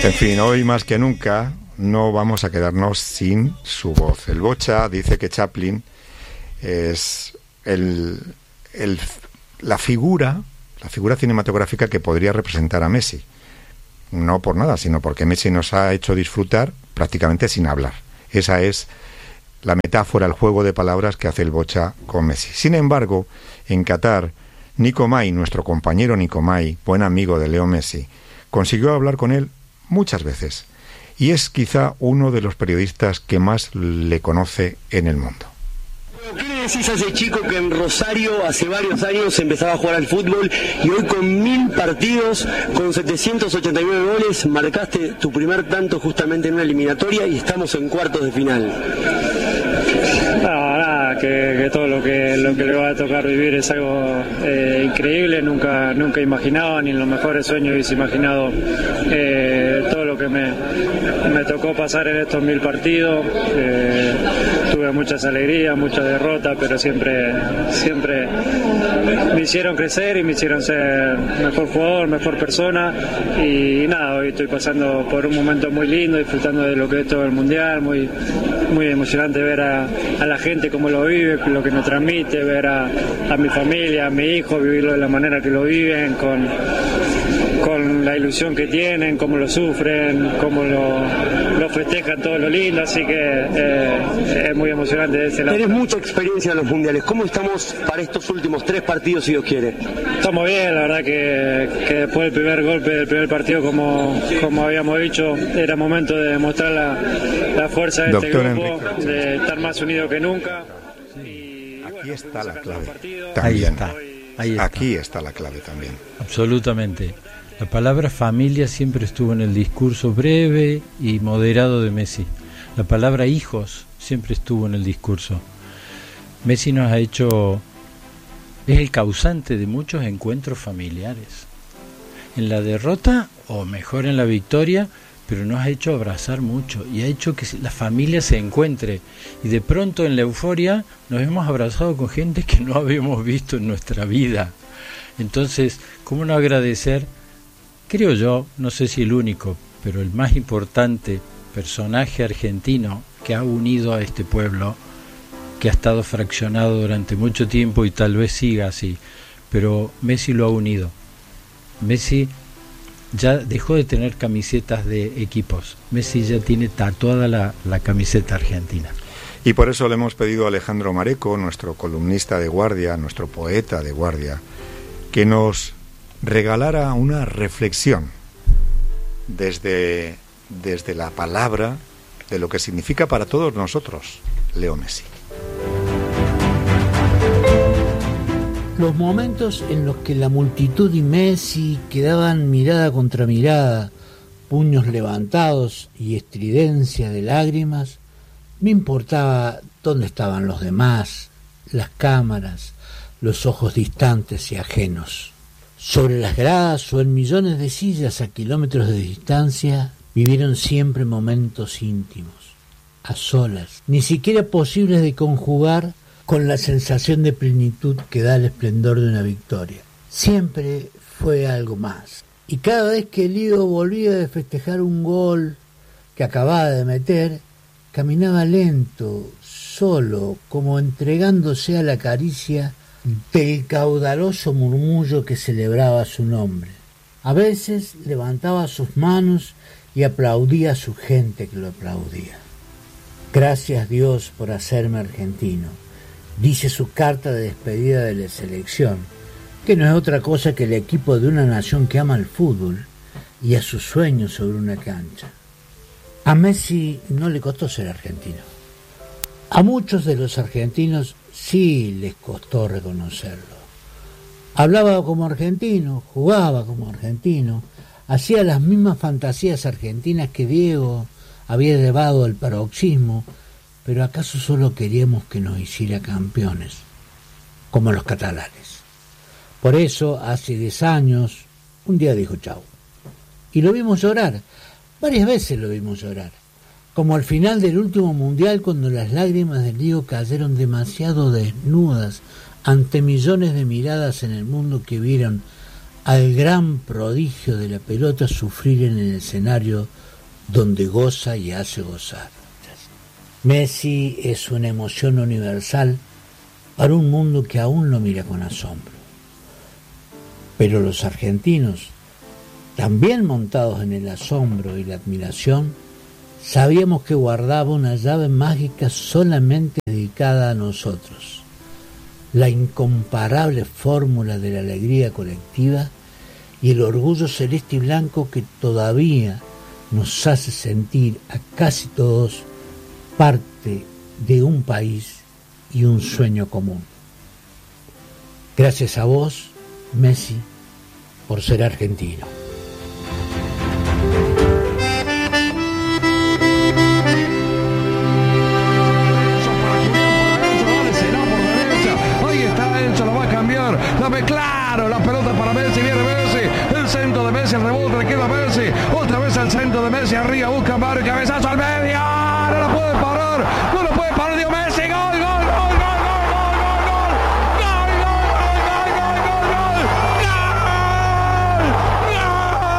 En fin, hoy más que nunca no vamos a quedarnos sin su voz. El Bocha dice que Chaplin es la figura cinematográfica que podría representar a Messi. No por nada, sino porque Messi nos ha hecho disfrutar prácticamente sin hablar. Esa es la metáfora, el juego de palabras que hace el Bocha con Messi. Sin embargo, en Qatar, Nico May, nuestro compañero Nico May, buen amigo de Leo Messi, consiguió hablar con él muchas veces. Y es quizá uno de los periodistas que más le conoce en el mundo. ¿Qué le decís a ese chico que en Rosario hace varios años empezaba a jugar al fútbol y hoy con 1000 partidos, con 789 goles, marcaste tu primer tanto justamente en una eliminatoria y estamos en cuartos de final? Nada, que todo lo que le va a tocar vivir es algo increíble, nunca imaginaba, ni en los mejores sueños hubiese imaginado todo lo que me tocó pasar en estos 1000 partidos. Tuve muchas alegrías, muchas derrotas, pero siempre me hicieron crecer y me hicieron ser mejor jugador, mejor persona. Y nada, hoy estoy pasando por un momento muy lindo, disfrutando de lo que es todo el mundial, muy emocionante ver a la gente cómo lo vive, lo que nos transmite, ver a mi familia, a mi hijo, vivirlo de la manera que lo viven, con la ilusión que tienen, cómo lo sufren, cómo lo festejan, todo lo lindo, así que es muy emocionante de ese lado. Tenés mucha experiencia en los mundiales, ¿cómo estamos para estos últimos 3 partidos, si Dios quiere? Estamos bien, la verdad que después del primer golpe del primer partido, como habíamos dicho, era momento de demostrar la fuerza de este grupo, de estar más unidos que nunca. Y, aquí está la clave. También. Ahí está. Aquí está la clave también. Absolutamente. La palabra familia siempre estuvo en el discurso breve y moderado de Messi. La palabra hijos siempre estuvo en el discurso. Messi nos ha hecho... es el causante de muchos encuentros familiares. En la derrota, o mejor en la victoria, pero nos ha hecho abrazar mucho y ha hecho que la familia se encuentre. Y de pronto en la euforia nos hemos abrazado con gente que no habíamos visto en nuestra vida. Entonces, ¿cómo no agradecer? Creo yo, no sé si el único, pero el más importante personaje argentino que ha unido a este pueblo, que ha estado fraccionado durante mucho tiempo y tal vez siga así, pero Messi lo ha unido. Messi ya dejó de tener camisetas de equipos. Messi ya tiene tatuada la camiseta argentina. Y por eso le hemos pedido a Alejandro Mareco, nuestro columnista de guardia, nuestro poeta de guardia, que nos regalara una reflexión desde la palabra de lo que significa para todos nosotros Leo Messi. Los momentos en los que la multitud y Messi quedaban mirada contra mirada, puños levantados y estridencia de lágrimas, no importaba dónde estaban los demás, las cámaras, los ojos distantes y ajenos. Sobre las gradas o en millones de sillas a kilómetros de distancia, vivieron siempre momentos íntimos, a solas, ni siquiera posibles de conjugar con la sensación de plenitud que da el esplendor de una victoria. Siempre fue algo más. Y cada vez que el ídolo volvía de festejar un gol que acababa de meter, caminaba lento, solo, como entregándose a la caricia del caudaloso murmullo que celebraba su nombre. A veces levantaba sus manos y aplaudía a su gente que lo aplaudía. Gracias Dios por hacerme argentino, dice su carta de despedida de la selección, que no es otra cosa que el equipo de una nación que ama el fútbol y a sus sueños sobre una cancha. A Messi no le costó ser argentino. A muchos de los argentinos sí les costó reconocerlo. Hablaba como argentino, jugaba como argentino, hacía las mismas fantasías argentinas que Diego había llevado al paroxismo, pero ¿acaso solo queríamos que nos hiciera campeones, como los catalanes? Por eso, hace 10 años, un día dijo chau. Y lo vimos llorar, varias veces lo vimos llorar, como al final del último mundial, cuando las lágrimas del Diego cayeron demasiado desnudas ante millones de miradas en el mundo que vieron al gran prodigio de la pelota sufrir en el escenario donde goza y hace gozar. Messi es una emoción universal para un mundo que aún lo mira con asombro. Pero los argentinos, también montados en el asombro y la admiración, sabíamos que guardaba una llave mágica solamente dedicada a nosotros, la incomparable fórmula de la alegría colectiva y el orgullo celeste y blanco que todavía nos hace sentir a casi todos parte de un país y un sueño común. Gracias a vos, Messi, por ser argentino. Dame claro, la pelota para Messi, viene Messi, el centro de Messi, el rebote, le queda Messi, otra vez el centro de Messi, arriba busca Mario, cabezazo al medio.